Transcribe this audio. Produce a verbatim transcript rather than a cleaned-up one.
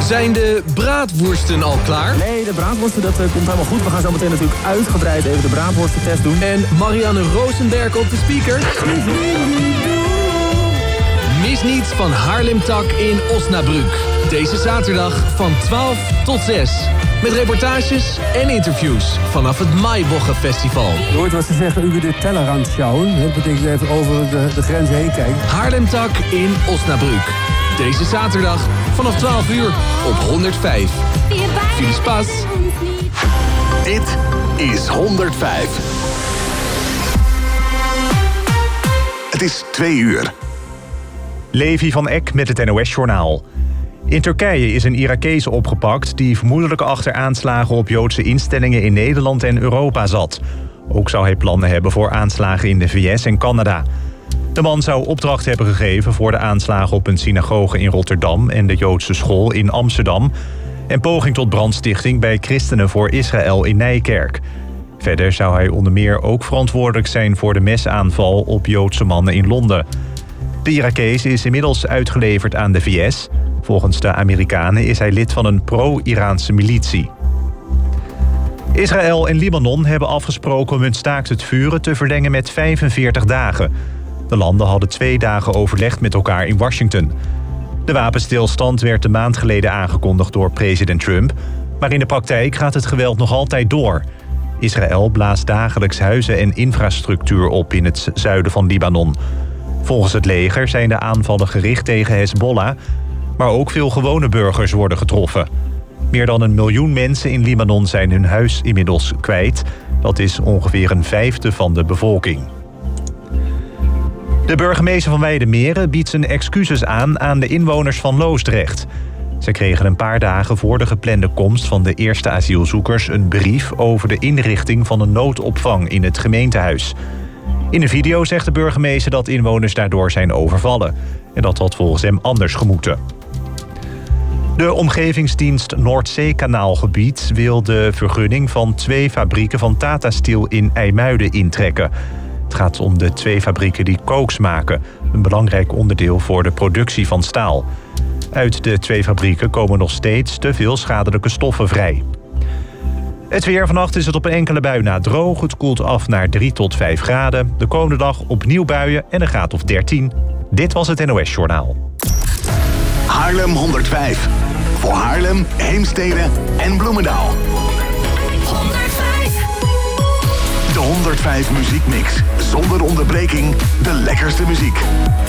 Zijn de braadworsten al klaar? Nee, de braadworsten, dat uh, komt helemaal goed. We gaan zo meteen natuurlijk uitgebreid even de braadworstentest doen. En Marianne Rosenberg op de speaker. Mis niets van Haarlemtak in Osnabrück. Deze zaterdag van twaalf tot zes. Met reportages en interviews vanaf het Maiboche Festival. Je hoort wat ze zeggen over de tellerrand sjouwen. Dat betekent even over de, de grens heen kijken. Haarlemtak in Osnabrück. Deze zaterdag vanaf twaalf uur op honderdvijf. Filies Pas. Dit is honderdvijf. Het is twee uur. Levi van Eck met het N O S-journaal. In Turkije is een Irakees opgepakt die vermoedelijk achter aanslagen op Joodse instellingen in Nederland en Europa zat. Ook zou hij plannen hebben voor aanslagen in de V S en Canada. De man zou opdracht hebben gegeven voor de aanslagen op een synagoge in Rotterdam en de Joodse school in Amsterdam en poging tot brandstichting bij Christenen voor Israël in Nijkerk. Verder zou hij onder meer ook verantwoordelijk zijn voor de mesaanval op Joodse mannen in Londen. De Irakees is inmiddels uitgeleverd aan de V S. Volgens de Amerikanen is hij lid van een pro-Iraanse militie. Israël en Libanon hebben afgesproken om hun staakt het vuren te verlengen met vijfenveertig dagen. De landen hadden twee dagen overlegd met elkaar in Washington. De wapenstilstand werd een maand geleden aangekondigd door president Trump. Maar in de praktijk gaat het geweld nog altijd door. Israël blaast dagelijks huizen en infrastructuur op in het zuiden van Libanon. Volgens het leger zijn de aanvallen gericht tegen Hezbollah, maar ook veel gewone burgers worden getroffen. Meer dan een miljoen mensen in Libanon zijn hun huis inmiddels kwijt. Dat is ongeveer een vijfde van de bevolking. De burgemeester van Weidemeren biedt zijn excuses aan aan de inwoners van Loosdrecht. Ze kregen een paar dagen voor de geplande komst van de eerste asielzoekers een brief over de inrichting van een noodopvang in het gemeentehuis. In een video zegt de burgemeester dat inwoners daardoor zijn overvallen en dat had volgens hem anders gemoeten. De omgevingsdienst Noordzeekanaalgebied wil de vergunning van twee fabrieken van Tata Steel in IJmuiden intrekken. Het gaat om de twee fabrieken die kooks maken, een belangrijk onderdeel voor de productie van staal. Uit de twee fabrieken komen nog steeds te veel schadelijke stoffen vrij. Het weer. Vannacht is het op een enkele bui na droog. Het koelt af naar drie tot vijf graden. De komende dag opnieuw buien en een graad of dertien. Dit was het N O S-journaal. Haarlem honderdvijf. Voor Haarlem, Heemstede en Bloemendaal. honderdvijf. De honderdvijf muziekmix. Zonder onderbreking de lekkerste muziek.